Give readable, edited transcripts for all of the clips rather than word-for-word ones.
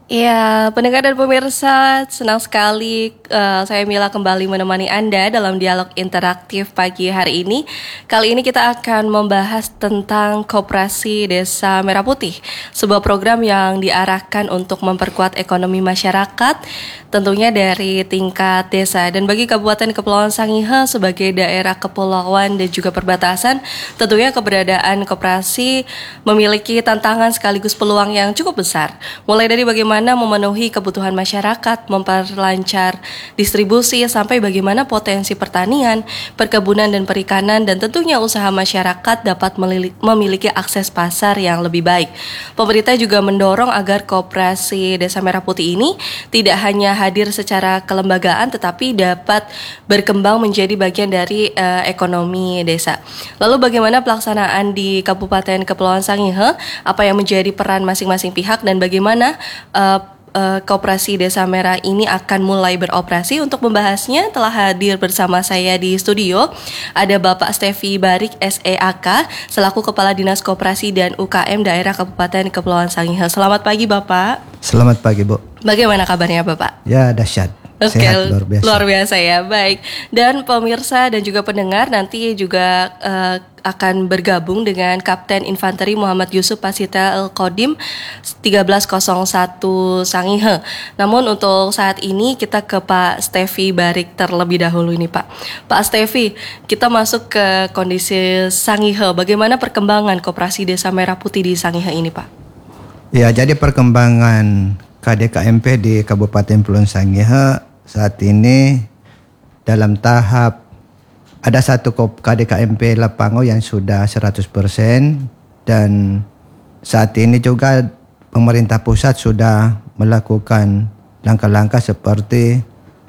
Ya, pendengar dan pemirsa, senang sekali saya Mila kembali menemani Anda dalam dialog interaktif pagi hari ini. Kali ini kita akan membahas tentang Koperasi Desa Merah Putih, sebuah program yang diarahkan untuk memperkuat ekonomi masyarakat, tentunya dari tingkat desa. Dan bagi Kabupaten Kepulauan Sangihe sebagai daerah kepulauan dan juga perbatasan, tentunya keberadaan koperasi memiliki tantangan sekaligus peluang yang cukup besar. Mulai dari bagaimana memenuhi kebutuhan masyarakat, memperlancar distribusi, sampai bagaimana potensi pertanian, perkebunan dan perikanan, dan tentunya usaha masyarakat dapat memiliki akses pasar yang lebih baik. Pemerintah juga mendorong agar Koperasi Desa Merah Putih ini tidak hanya hadir secara kelembagaan, tetapi dapat berkembang menjadi bagian dari ekonomi desa. Lalu bagaimana pelaksanaan di Kabupaten Kepulauan Sangihe? Apa yang menjadi peran masing-masing pihak dan bagaimana Koperasi Desa Merah ini akan mulai beroperasi? Untuk membahasnya telah hadir bersama saya di studio ada Bapak Stevi Barik SEAK selaku Kepala Dinas Koperasi dan UKM Daerah Kabupaten Kepulauan Sangihe. Selamat pagi Bapak. Selamat pagi Bu. Bagaimana kabarnya Bapak? Ya dahsyat. Oke, Sehat, luar biasa ya. Baik. Dan pemirsa dan juga pendengar nanti juga akan bergabung dengan Kapten Infanteri Muhammad Yusuf Pasita El Kodim 1301 Sangihe. Namun untuk saat ini kita ke Pak Stevi Barik terlebih dahulu ini Pak. Pak Stevi, kita masuk ke kondisi Sangihe. Bagaimana perkembangan Koperasi Desa Merah Putih di Sangihe ini Pak? Ya, jadi perkembangan KDKMP di Kabupaten Kepulauan Sangihe saat ini dalam tahap ada satu KDKMP Lapango yang sudah 100% dan saat ini juga pemerintah pusat sudah melakukan langkah-langkah seperti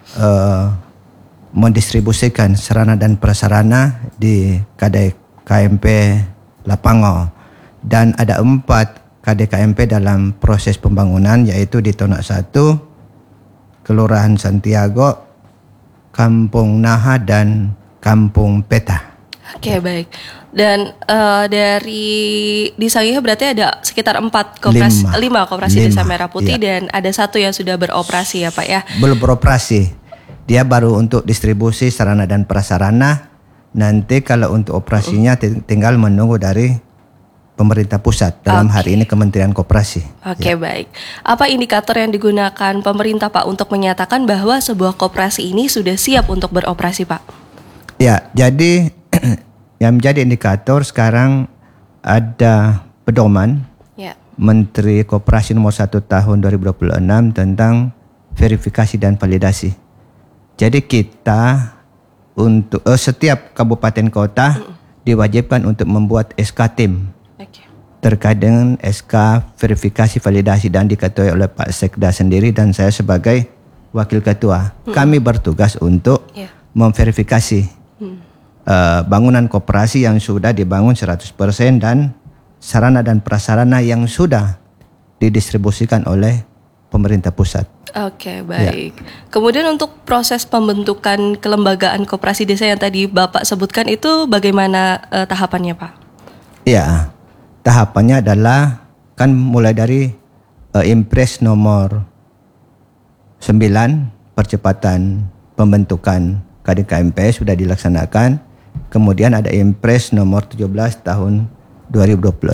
mendistribusikan sarana dan prasarana di KDKMP Lapango, dan ada 4 KDKMP dalam proses pembangunan, yaitu di Tonak 1, Kelurahan Santiago, Kampung Naha, dan Kampung Peta. Oke, baik. Dan di Sangihe berarti ada sekitar 5 koperasi Desa Merah Putih, ya. Dan ada 1 yang sudah beroperasi ya Pak ya? Belum beroperasi. Dia baru untuk distribusi sarana dan prasarana. Nanti kalau untuk operasinya tinggal menunggu dari pemerintah pusat, dalam hari ini Kementerian Koperasi. Oke, baik. Apa indikator yang digunakan pemerintah Pak untuk menyatakan bahwa sebuah koperasi ini sudah siap untuk beroperasi Pak? Ya, jadi yang menjadi indikator sekarang ada pedoman Menteri Koperasi nomor 1 tahun 2026 tentang verifikasi dan validasi. Jadi kita untuk setiap kabupaten kota diwajibkan untuk membuat SK tim terkait dengan SK verifikasi validasi, dan diketuai oleh Pak Sekda sendiri dan saya sebagai wakil ketua. Kami bertugas untuk memverifikasi bangunan koperasi yang sudah dibangun 100% dan sarana dan prasarana yang sudah didistribusikan oleh pemerintah pusat. Oke, baik. Kemudian untuk proses pembentukan kelembagaan koperasi desa yang tadi Bapak sebutkan itu bagaimana tahapannya Pak? Ya, tahapannya adalah kan mulai dari Impres nomor 9 percepatan pembentukan KDKMP sudah dilaksanakan. Kemudian ada Impres nomor 17 tahun 2026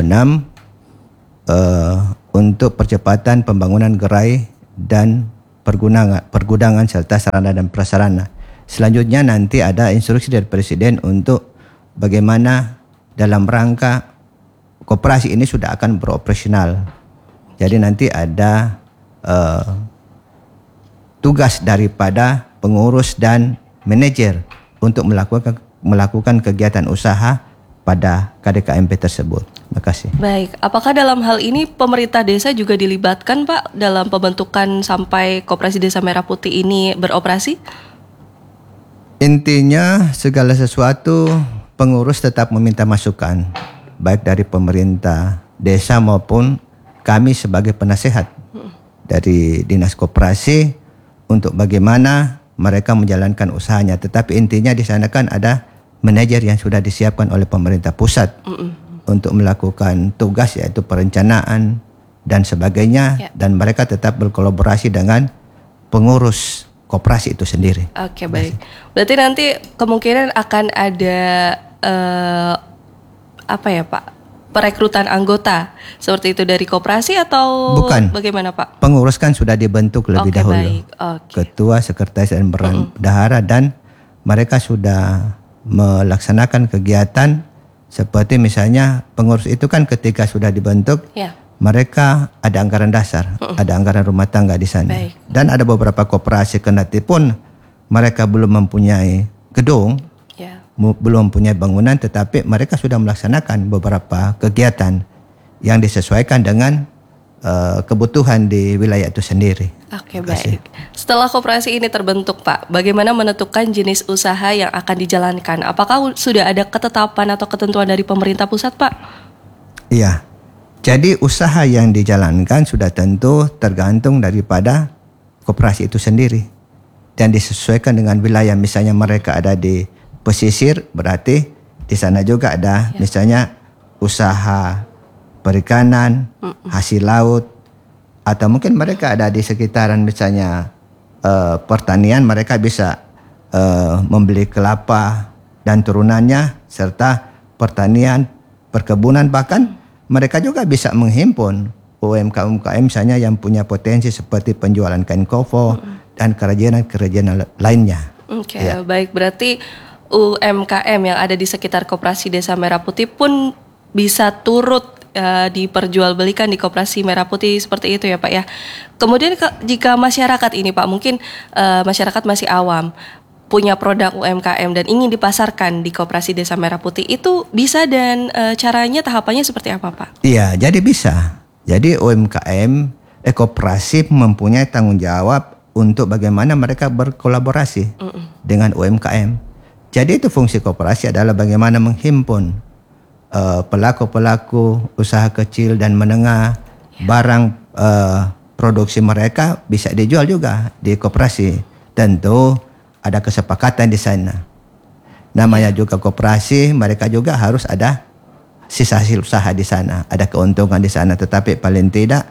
untuk percepatan pembangunan gerai dan pergudangan serta sarana dan prasarana. Selanjutnya nanti ada instruksi dari Presiden untuk bagaimana dalam rangka koperasi ini sudah akan beroperasional. Jadi nanti ada tugas daripada pengurus dan manajer untuk melakukan kegiatan usaha pada KDKMP tersebut. Terima kasih. Baik, apakah dalam hal ini pemerintah desa juga dilibatkan Pak dalam pembentukan sampai Koperasi Desa Merah Putih ini beroperasi? Intinya segala sesuatu pengurus tetap meminta masukan, baik dari pemerintah desa maupun kami sebagai penasehat dari Dinas Koperasi untuk bagaimana mereka menjalankan usahanya. Tetapi intinya di sana kan ada manajer yang sudah disiapkan oleh pemerintah pusat untuk melakukan tugas, yaitu perencanaan, dan sebagainya, dan mereka tetap berkolaborasi dengan pengurus koperasi itu sendiri. Oke, baik. Berarti nanti kemungkinan akan ada apa ya Pak? Perekrutan anggota seperti itu dari koperasi atau bukan? Bagaimana Pak? Pengurus kan sudah dibentuk lebih dahulu. Baik. Ketua, sekretaris dan bendahara, dan mereka sudah melaksanakan kegiatan seperti misalnya pengurus itu kan ketika sudah dibentuk, mereka ada anggaran dasar, ada anggaran rumah tangga di sana. Baik. Dan ada beberapa koperasi kendati pun mereka belum mempunyai gedung, belum mempunyai bangunan, tetapi mereka sudah melaksanakan beberapa kegiatan yang disesuaikan dengan kebutuhan di wilayah itu sendiri. Oke, baik. Setelah koperasi ini terbentuk Pak, bagaimana menentukan jenis usaha yang akan dijalankan? Apakah sudah ada ketetapan atau ketentuan dari pemerintah pusat Pak? Iya. Jadi usaha yang dijalankan sudah tentu tergantung daripada koperasi itu sendiri dan disesuaikan dengan wilayah. Misalnya mereka ada di pesisir, berarti di sana juga ada misalnya usaha perikanan, hasil laut, atau mungkin mereka ada di sekitaran misalnya pertanian, mereka bisa membeli kelapa dan turunannya, serta pertanian, perkebunan, bahkan mereka juga bisa menghimpun UMKM misalnya yang punya potensi seperti penjualan kain kofo dan kerajinan-kerajinan lainnya. Oke, baik. Berarti UMKM yang ada di sekitar Koperasi Desa Merah Putih pun bisa turut diperjualbelikan di Koperasi Merah Putih seperti itu ya Pak ya. Kemudian jika masyarakat ini Pak, mungkin masyarakat masih awam, punya produk UMKM dan ingin dipasarkan di Koperasi Desa Merah Putih, itu bisa dan caranya, tahapannya seperti apa Pak? Iya, jadi bisa. Jadi UMKM, koperasi mempunyai tanggung jawab untuk bagaimana mereka berkolaborasi dengan UMKM. Jadi itu fungsi koperasi adalah bagaimana menghimpun pelaku-pelaku usaha kecil dan menengah, barang produksi mereka bisa dijual juga di koperasi. Tentu ada kesepakatan di sana. Namanya juga koperasi, mereka juga harus ada sisa hasil usaha di sana, ada keuntungan di sana. Tetapi paling tidak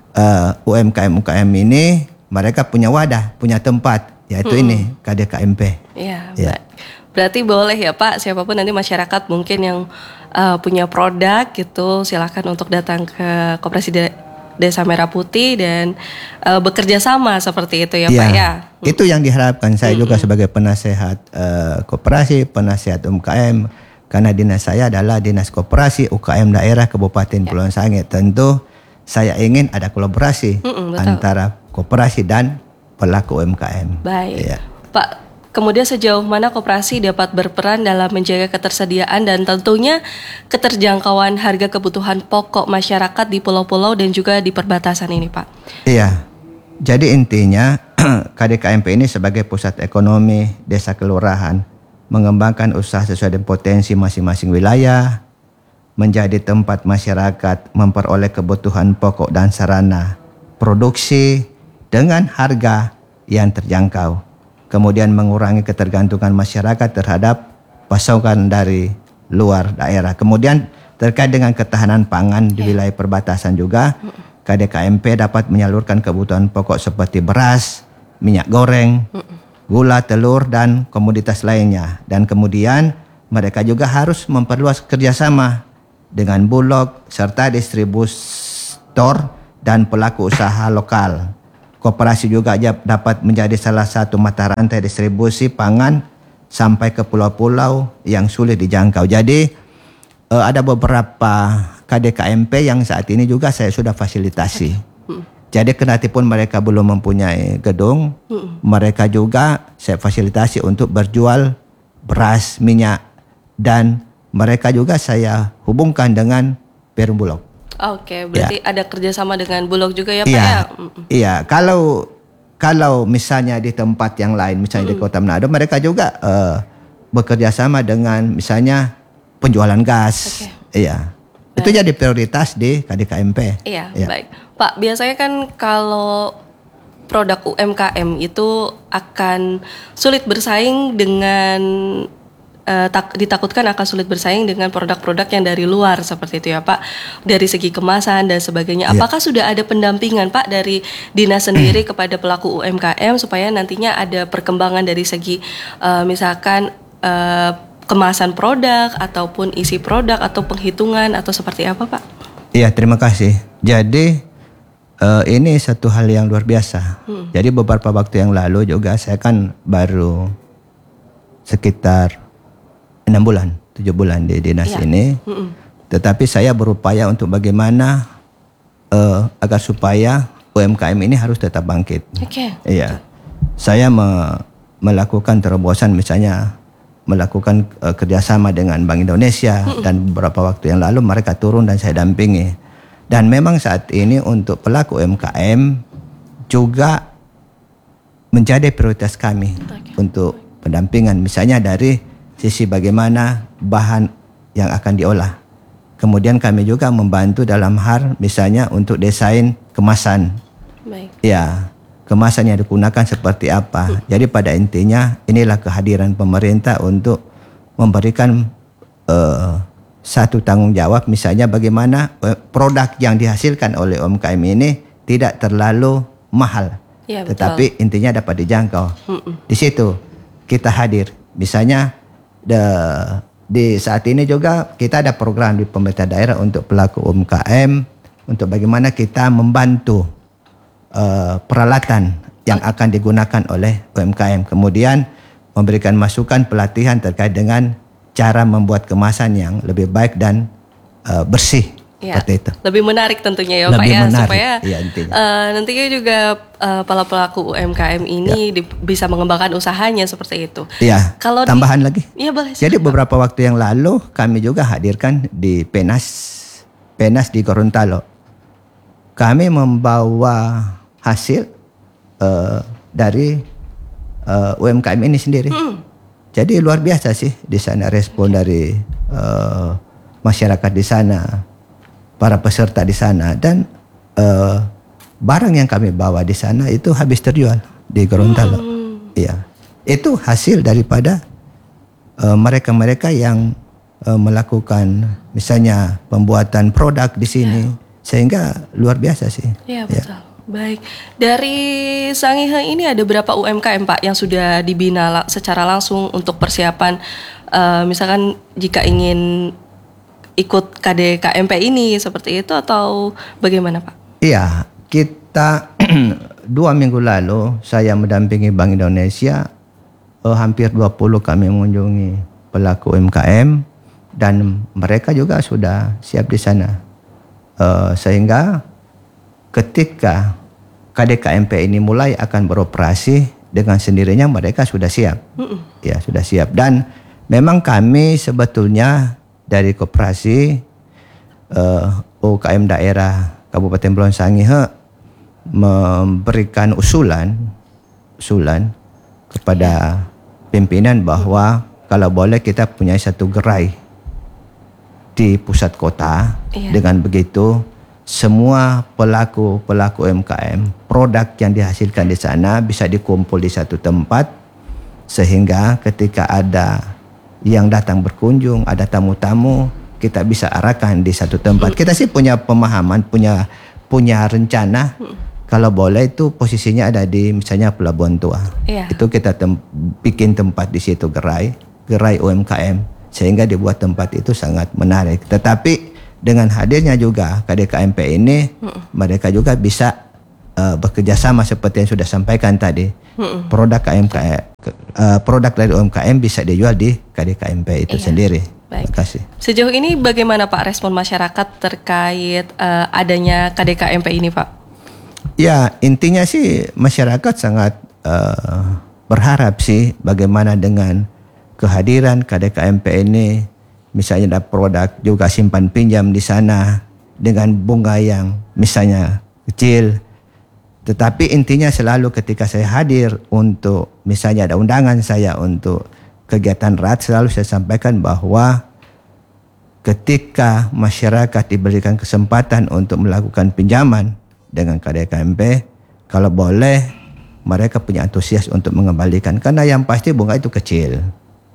UMKM ini mereka punya wadah, punya tempat, yaitu ini KDKMP. Iya. Berarti boleh ya Pak, siapapun nanti masyarakat mungkin yang punya produk gitu, silakan untuk datang ke Koperasi Desa Merah Putih dan bekerja sama seperti itu ya Pak ya. Itu yang diharapkan. Saya juga sebagai penasehat koperasi, penasehat UMKM, karena dinas saya adalah Dinas Koperasi UKM Daerah Kabupaten Pulau Sanget. Tentu saya ingin ada kolaborasi antara koperasi dan pelaku UMKM. Baik. Pak, kemudian sejauh mana koperasi dapat berperan dalam menjaga ketersediaan dan tentunya keterjangkauan harga kebutuhan pokok masyarakat di pulau-pulau dan juga di perbatasan ini Pak? Iya, jadi intinya KDKMP ini sebagai pusat ekonomi desa kelurahan mengembangkan usaha sesuai dengan potensi masing-masing wilayah, menjadi tempat masyarakat memperoleh kebutuhan pokok dan sarana produksi dengan harga yang terjangkau. Kemudian mengurangi ketergantungan masyarakat terhadap pasokan dari luar daerah. Kemudian terkait dengan ketahanan pangan di wilayah perbatasan juga, KDKMP dapat menyalurkan kebutuhan pokok seperti beras, minyak goreng, gula, telur, dan komoditas lainnya. Dan kemudian mereka juga harus memperluas kerjasama dengan bulog serta distributor dan pelaku usaha lokal. Koperasi juga dapat menjadi salah satu mata rantai distribusi pangan sampai ke pulau-pulau yang sulit dijangkau. Jadi ada beberapa KDKMP yang saat ini juga saya sudah fasilitasi. Jadi kendati pun mereka belum mempunyai gedung, mereka juga saya fasilitasi untuk berjual beras, minyak, dan mereka juga saya hubungkan dengan Perum Bulog. Oke, berarti ada kerjasama dengan Bulog juga ya Pak ya? Iya, kalau misalnya di tempat yang lain, misalnya di Kota Manado, mereka juga bekerja sama dengan misalnya penjualan gas. Iya, itu jadi prioritas di KDKMP. Iya, baik. Pak, biasanya kan kalau produk UMKM itu akan sulit bersaing dengan ditakutkan akan sulit bersaing dengan produk-produk yang dari luar seperti itu ya Pak, dari segi kemasan dan sebagainya. Apakah sudah ada pendampingan Pak dari dinas sendiri kepada pelaku UMKM supaya nantinya ada perkembangan dari segi misalkan kemasan produk ataupun isi produk atau penghitungan atau seperti apa Pak? Iya, terima kasih. Jadi ini satu hal yang luar biasa. Jadi beberapa waktu yang lalu juga saya kan baru sekitar 6 bulan, 7 bulan di dinas ini. Tetapi saya berupaya untuk bagaimana agar supaya UMKM ini harus tetap bangkit. Iya. Saya melakukan terobosan, misalnya melakukan kerjasama dengan Bank Indonesia dan beberapa waktu yang lalu mereka turun dan saya dampingi. Dan memang saat ini untuk pelaku UMKM juga menjadi prioritas kami untuk pendampingan, misalnya dari sisi bagaimana bahan yang akan diolah. Kemudian kami juga membantu dalam hal misalnya untuk desain kemasan. Ya, kemasan yang digunakan seperti apa. Jadi pada intinya inilah kehadiran pemerintah untuk memberikan satu tanggung jawab, misalnya bagaimana produk yang dihasilkan oleh UMKM ini tidak terlalu mahal. Ya, tetapi intinya dapat dijangkau. Di situ kita hadir. Misalnya di saat ini juga kita ada program di pemerintah daerah untuk pelaku UMKM untuk bagaimana kita membantu peralatan yang akan digunakan oleh UMKM. Kemudian memberikan masukan pelatihan terkait dengan cara membuat kemasan yang lebih baik dan bersih. Seperti itu. Lebih menarik tentunya ya Pak ya, supaya nantinya juga para pelaku UMKM ini bisa mengembangkan usahanya seperti itu. Iya. Kalau tambahan lagi. Iya boleh. Jadi beberapa waktu yang lalu kami juga hadirkan di Penas di Gorontalo. Kami membawa hasil dari UMKM ini sendiri. Jadi luar biasa sih di sana respon dari masyarakat di sana, para peserta di sana, dan barang yang kami bawa di sana itu habis terjual di Gorontalo. Iya, itu hasil daripada mereka-mereka yang melakukan misalnya pembuatan produk di sini, sehingga luar biasa sih. Iya betul. Ya. Baik, dari Sangihe ini ada berapa UMKM Pak yang sudah dibina secara langsung untuk persiapan misalkan jika ingin ikut KDKMP ini seperti itu atau bagaimana Pak? Iya, kita 2 minggu lalu saya mendampingi Bank Indonesia, hampir 20 kami mengunjungi pelaku UMKM dan mereka juga sudah siap di sana. Sehingga ketika KDKMP ini mulai akan beroperasi dengan sendirinya mereka sudah siap. Ya, sudah siap. Dan memang kami sebetulnya dari koperasi UKM daerah Kabupaten Pulau Sangihe memberikan usulan kepada pimpinan bahwa kalau boleh kita punya satu gerai di pusat kota. Dengan begitu semua pelaku UMKM, produk yang dihasilkan di sana bisa dikumpul di satu tempat, sehingga ketika ada yang datang berkunjung, ada tamu-tamu, kita bisa arahkan di satu tempat. Kita sih punya pemahaman, punya rencana, kalau boleh itu posisinya ada di misalnya Pelabuhan Tua. Itu kita bikin tempat di situ, gerai UMKM, sehingga dibuat tempat itu sangat menarik. Tetapi dengan hadirnya juga KDKMP ini, mereka juga bisa bekerja sama seperti yang sudah sampaikan tadi. Produk dari UMKM bisa dijual di KDKMP itu sendiri. Baik. Terima kasih. Sejauh ini bagaimana Pak respon masyarakat terkait adanya KDKMP ini Pak? Ya, intinya sih masyarakat sangat berharap sih bagaimana dengan kehadiran KDKMP ini. Misalnya ada produk juga simpan pinjam di sana dengan bunga yang misalnya kecil. Tetapi intinya selalu ketika saya hadir untuk misalnya ada undangan saya untuk kegiatan RAT, selalu saya sampaikan bahwa ketika masyarakat diberikan kesempatan untuk melakukan pinjaman dengan KDKMP, kalau boleh mereka punya antusias untuk mengembalikan. Karena yang pasti bunga itu kecil.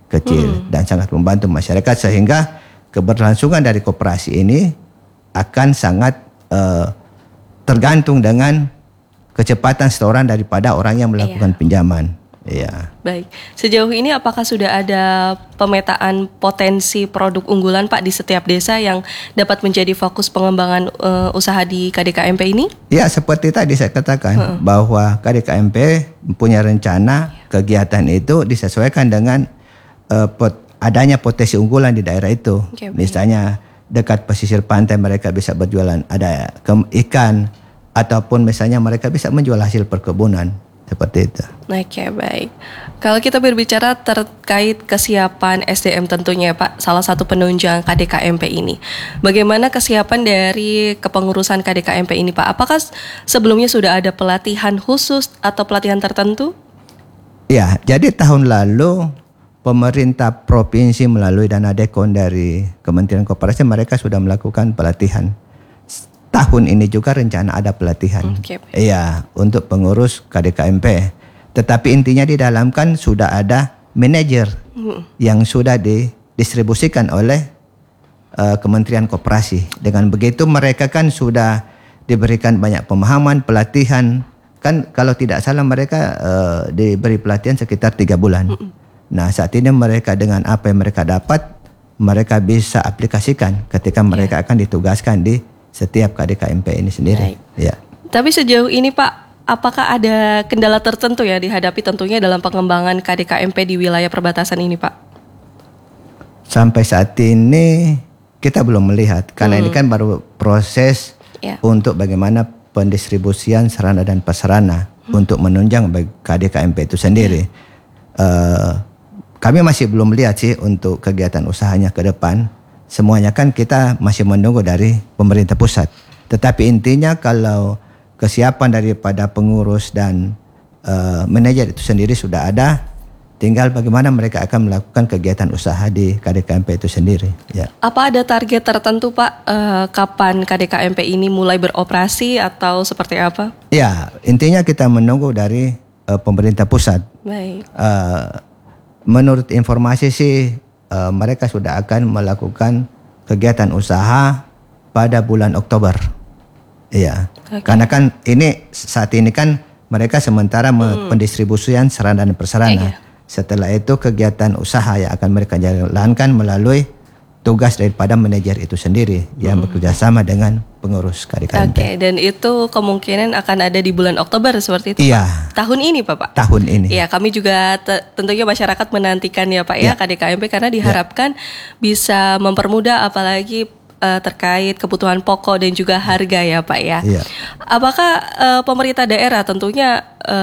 kecil dan sangat membantu masyarakat, sehingga keberlangsungan dari koperasi ini akan sangat tergantung dengan kecepatan setoran daripada orang yang melakukan pinjaman. Iya. Baik. Sejauh ini apakah sudah ada pemetaan potensi produk unggulan Pak di setiap desa yang dapat menjadi fokus pengembangan usaha di KDKMP ini? Ya, seperti tadi saya katakan bahwa KDKMP punya rencana kegiatan itu disesuaikan dengan adanya potensi unggulan di daerah itu. Misalnya dekat pesisir pantai mereka bisa berjualan ada ikan, ataupun misalnya mereka bisa menjual hasil perkebunan. Seperti itu. Oke, baik. Kalau kita berbicara terkait kesiapan SDM tentunya Pak, salah satu penunjang KDKMP ini. Bagaimana kesiapan dari kepengurusan KDKMP ini Pak? Apakah sebelumnya sudah ada pelatihan khusus atau pelatihan tertentu? Ya, jadi tahun lalu pemerintah provinsi melalui dana dekon dari Kementerian Koperasi mereka sudah melakukan pelatihan. Tahun ini juga rencana ada pelatihan. Iya, untuk pengurus KDKMP. Tetapi intinya di dalam kan sudah ada manajer yang sudah didistribusikan oleh Kementerian Koperasi. Dengan begitu mereka kan sudah diberikan banyak pemahaman, pelatihan. Kan kalau tidak salah mereka diberi pelatihan sekitar 3 bulan. Nah, saat ini mereka dengan apa yang mereka dapat, mereka bisa aplikasikan ketika mereka akan ditugaskan di setiap KDKMP ini sendiri. Ya. Tapi sejauh ini Pak, apakah ada kendala tertentu ya dihadapi tentunya dalam pengembangan KDKMP di wilayah perbatasan ini Pak? Sampai saat ini kita belum melihat, karena ini kan baru proses untuk bagaimana pendistribusian sarana dan prasarana untuk menunjang bagi KDKMP itu sendiri. Kami masih belum lihat sih untuk kegiatan usahanya ke depan. Semuanya kan kita masih menunggu dari pemerintah pusat. Tetapi intinya kalau kesiapan daripada pengurus dan manajer itu sendiri sudah ada, tinggal bagaimana mereka akan melakukan kegiatan usaha di KDKMP itu sendiri. Ya. Apa ada target tertentu Pak, kapan KDKMP ini mulai beroperasi atau seperti apa? Ya, intinya kita menunggu dari pemerintah pusat. Baik. Menurut informasi sih mereka sudah akan melakukan kegiatan usaha pada bulan Oktober. Iya. Karena kan ini saat ini kan mereka sementara pendistribusian sarana dan prasarana. Setelah itu kegiatan usaha yang akan mereka jalankan melalui tugas daripada manajer itu sendiri yang bekerja sama dengan pengurus KDKMP. Dan itu kemungkinan akan ada di bulan Oktober seperti itu Pak? Tahun ini Pak? Tahun ini. Iya, kami juga tentunya masyarakat menantikan ya Pak ya KDKMP karena diharapkan bisa mempermudah apalagi terkait kebutuhan pokok dan juga harga ya Pak ya. Apakah pemerintah daerah tentunya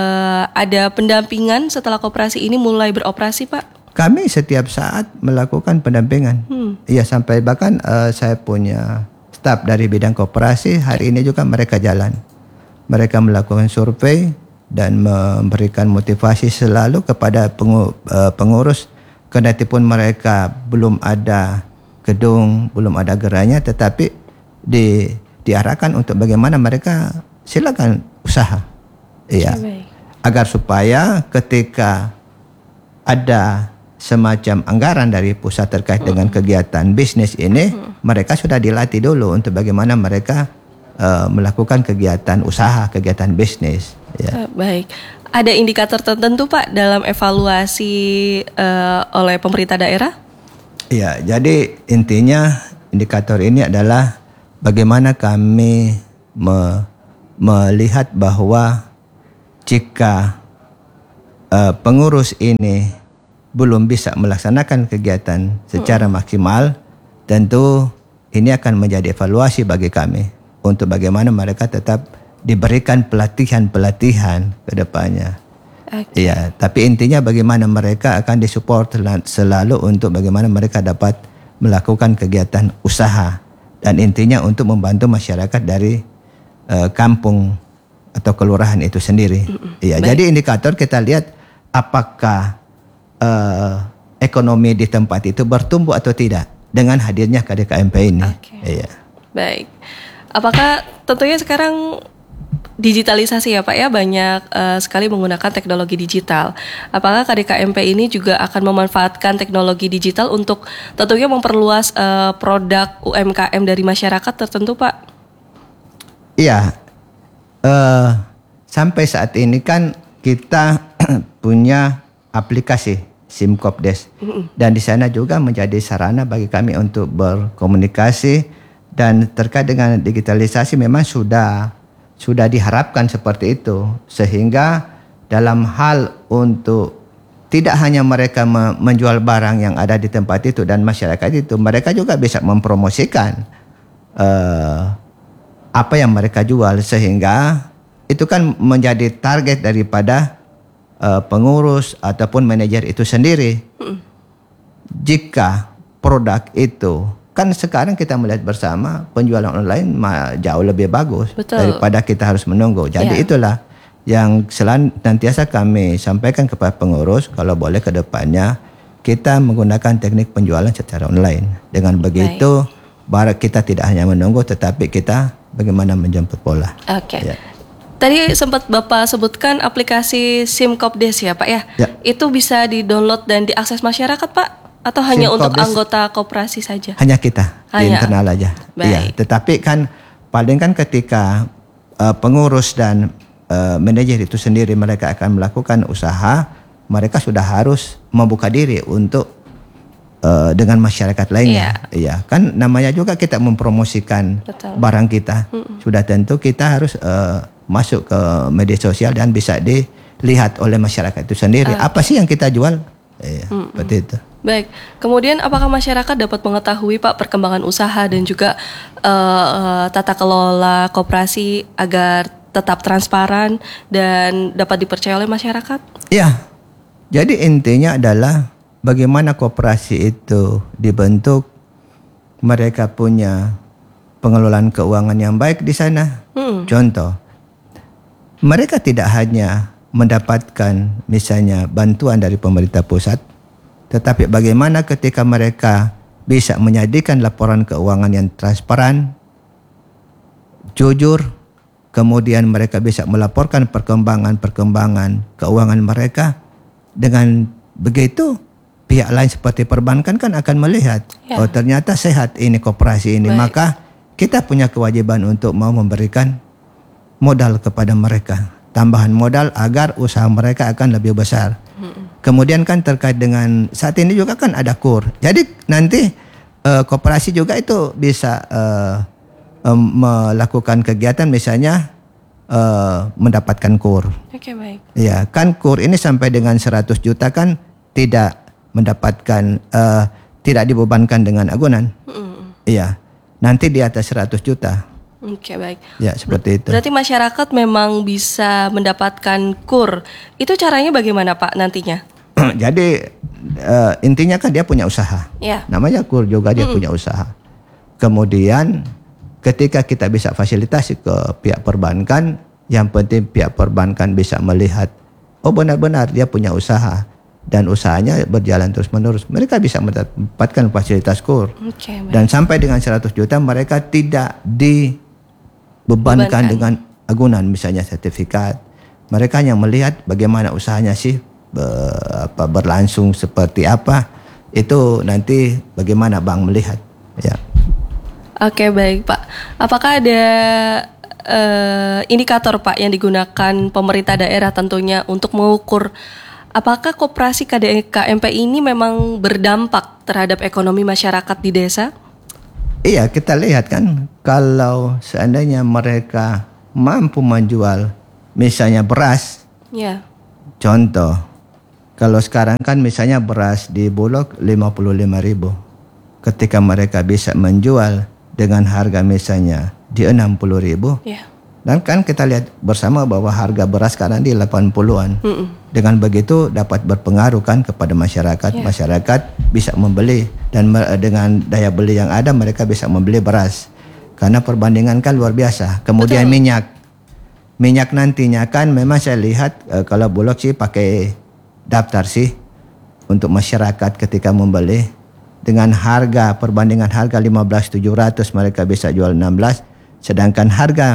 ada pendampingan setelah koperasi ini mulai beroperasi Pak? Kami setiap saat melakukan pendampingan. Iya, sampai bahkan saya punya staf dari bidang koperasi hari ini juga mereka jalan. Mereka melakukan survei dan memberikan motivasi selalu kepada pengurus. Kendatipun mereka belum ada gedung, belum ada gerainya, tetapi diarahkan untuk bagaimana mereka silakan usaha. Iya. Agar supaya ketika ada semacam anggaran dari pusat terkait dengan kegiatan bisnis ini, mereka sudah dilatih dulu untuk bagaimana mereka melakukan kegiatan usaha, kegiatan bisnis. Ya. Baik, ada indikator tertentu Pak dalam evaluasi oleh pemerintah daerah? Ya, jadi intinya indikator ini adalah bagaimana kami melihat bahwa jika pengurus ini belum bisa melaksanakan kegiatan secara maksimal, tentu ini akan menjadi evaluasi bagi kami untuk bagaimana mereka tetap diberikan pelatihan-pelatihan ke depannya. Ya, tapi intinya bagaimana mereka akan disupport selalu untuk bagaimana mereka dapat melakukan kegiatan usaha dan intinya untuk membantu masyarakat dari kampung atau kelurahan itu sendiri. Ya, jadi indikator kita lihat apakah ekonomi di tempat itu bertumbuh atau tidak dengan hadirnya KDKMP ini. Iya. Baik. Apakah tentunya sekarang digitalisasi ya Pak ya, banyak sekali menggunakan teknologi digital. Apakah KDKMP ini juga akan memanfaatkan teknologi digital untuk tentunya memperluas produk UMKM dari masyarakat tertentu Pak? Iya, sampai saat ini kan kita punya aplikasi Simkopdes dan di sana juga menjadi sarana bagi kami untuk berkomunikasi, dan terkait dengan digitalisasi memang sudah diharapkan seperti itu, sehingga dalam hal untuk tidak hanya mereka menjual barang yang ada di tempat itu dan masyarakat itu, mereka juga bisa mempromosikan apa yang mereka jual, sehingga itu kan menjadi target daripada pengurus ataupun manajer itu sendiri. Jika produk itu, kan sekarang kita melihat bersama penjualan online jauh lebih bagus. Betul. Daripada kita harus menunggu. Jadi itulah yang senantiasa kami sampaikan kepada pengurus, kalau boleh ke depannya kita menggunakan teknik penjualan secara online. Dengan begitu baru kita tidak hanya menunggu, tetapi kita bagaimana menjemput bola. Oke. Ya. Tadi sempat Bapak sebutkan aplikasi Simkopdes ya Pak ya? Ya. Itu bisa di-download dan diakses masyarakat Pak? Atau hanya untuk anggota koperasi saja? Hanya kita, di internal aja. Iya. Tetapi kan paling kan ketika pengurus dan manajer itu sendiri mereka akan melakukan usaha, mereka sudah harus membuka diri untuk dengan masyarakat lainnya. Iya. Kan namanya juga kita mempromosikan barang kita. Sudah tentu kita harus masuk ke media sosial dan bisa dilihat oleh masyarakat itu sendiri. Apa sih yang kita jual? Seperti itu. Baik, kemudian apakah masyarakat dapat mengetahui Pak perkembangan usaha dan juga tata kelola koperasi agar tetap transparan dan dapat dipercaya oleh masyarakat? Iya, jadi intinya adalah bagaimana koperasi itu dibentuk, mereka punya pengelolaan keuangan yang baik di sana. Contoh, mereka tidak hanya mendapatkan misalnya bantuan dari pemerintah pusat, tetapi bagaimana ketika mereka bisa menyajikan laporan keuangan yang transparan, jujur, kemudian mereka bisa melaporkan perkembangan keuangan mereka. Dengan begitu pihak lain seperti perbankan kan akan melihat, oh ternyata sehat ini koperasi ini. Maka kita punya kewajiban untuk mau memberikan modal kepada mereka, tambahan modal agar usaha mereka akan lebih besar. Kemudian kan terkait dengan saat ini juga kan ada KUR. Jadi nanti koperasi juga itu bisa melakukan kegiatan misalnya mendapatkan KUR. Oke, baik. Ya, kan KUR ini sampai dengan 100 juta kan tidak mendapatkan tidak dibebankan dengan agunan. Iya. Nanti di atas 100 juta. Oke, baik. Ya, seperti itu. Berarti masyarakat memang bisa mendapatkan KUR. Itu caranya bagaimana Pak nantinya? Jadi intinya kan dia punya usaha. Namanya KUR juga dia punya usaha. Kemudian ketika kita bisa fasilitasi ke pihak perbankan, yang penting pihak perbankan bisa melihat, oh benar-benar dia punya usaha dan usahanya berjalan terus-menerus, mereka bisa mendapatkan fasilitas KUR. Dan sampai dengan 100 juta mereka tidak dibebankan dengan agunan misalnya sertifikat. Mereka hanya melihat bagaimana usahanya sih berlangsung seperti apa. Itu nanti bagaimana bank melihat. Ya. Oke, baik Pak. Apakah ada indikator Pak yang digunakan pemerintah daerah tentunya untuk mengukur apakah koperasi KDKMP ini memang berdampak terhadap ekonomi masyarakat di desa? Iya, kita lihat kan kalau seandainya mereka mampu menjual misalnya beras. Contoh, kalau sekarang kan misalnya beras di Bulog 55.000. Ketika mereka bisa menjual dengan harga misalnya di 60.000. Dan kan kita lihat bersama bahwa harga beras sekarang di 80-an. Dengan begitu dapat berpengaruh kan kepada masyarakat. Masyarakat bisa membeli dan dengan daya beli yang ada mereka bisa membeli beras. Karena perbandingan kan luar biasa. Kemudian minyak nantinya kan memang saya lihat kalau Bulog sih pakai daftar sih untuk masyarakat ketika membeli. Dengan harga perbandingan harga 15.700 mereka bisa jual 16, sedangkan harga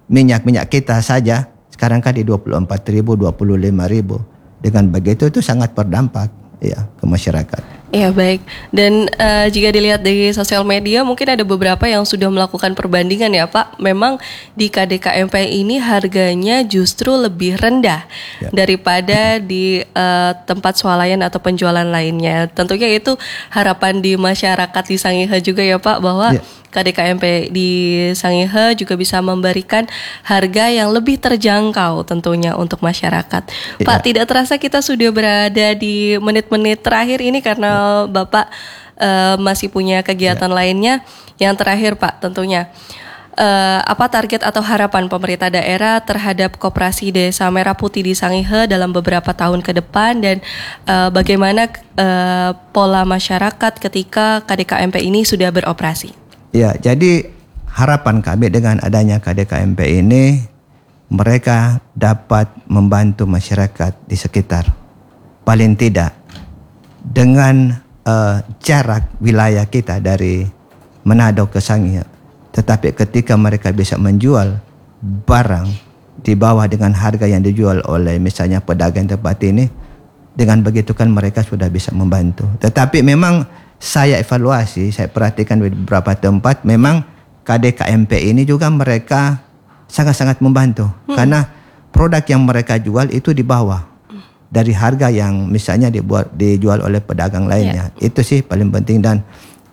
minyak kita saja sekarang kan di 24.000, 25.000. Dengan begitu itu sangat berdampak ya ke masyarakat. Ya baik, dan jika dilihat di sosial media mungkin ada beberapa yang sudah melakukan perbandingan ya Pak. Memang di KDKMP ini harganya justru lebih rendah daripada di tempat swalayan atau penjualan lainnya. Tentunya itu harapan di masyarakat di Sangihe juga ya Pak, bahwa KDKMP di Sangihe juga bisa memberikan harga yang lebih terjangkau tentunya untuk masyarakat. Pak, tidak terasa kita sudah berada di menit-menit terakhir ini karena Bapak masih punya kegiatan lainnya. Yang terakhir Pak, tentunya apa target atau harapan pemerintah daerah terhadap Koperasi Desa Merah Putih di Sangihe dalam beberapa tahun ke depan, dan bagaimana pola masyarakat ketika KDKMP ini sudah beroperasi? Ya, jadi harapan kami dengan adanya KDKMP ini, mereka dapat membantu masyarakat di sekitar. Paling tidak dengan jarak wilayah kita dari Manado ke Sangihe. Tetapi ketika mereka bisa menjual barang di bawah dengan harga yang dijual oleh misalnya pedagang tempat ini, dengan begitu kan mereka sudah bisa membantu. Tetapi memang saya evaluasi, saya perhatikan di beberapa tempat, memang KDKMP ini juga mereka sangat-sangat membantu. Karena produk yang mereka jual itu di bawah dari harga yang misalnya dijual oleh pedagang lainnya. Itu sih paling penting, dan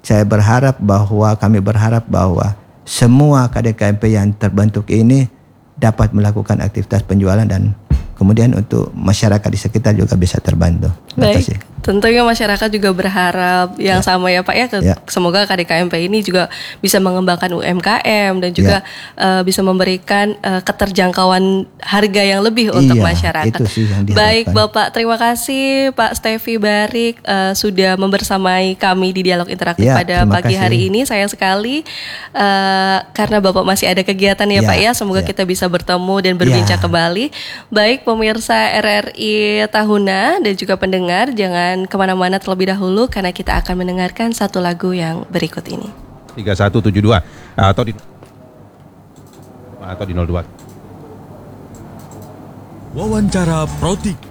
kami berharap bahwa semua KDKMP yang terbentuk ini dapat melakukan aktivitas penjualan, dan kemudian untuk masyarakat di sekitar juga bisa terbantu. Baik, tentunya masyarakat juga berharap yang sama ya Pak ya. Semoga KDKMP ini juga bisa mengembangkan UMKM dan juga bisa memberikan keterjangkauan harga yang lebih untuk masyarakat. Itu sih yang diharapkan. Baik Bapak, terima kasih Pak Stevi Barik sudah membersamai kami di Dialog Interaktif pada pagi hari ini. Sayang sekali karena Bapak masih ada kegiatan ya Pak ya. Semoga kita bisa bertemu dan berbincang kembali. Baik pemirsa RRI Tahuna dan juga pendengar, jangan kemana-mana terlebih dahulu karena kita akan mendengarkan satu lagu yang berikut ini. 3172 atau di 02. Wawancara Pro 3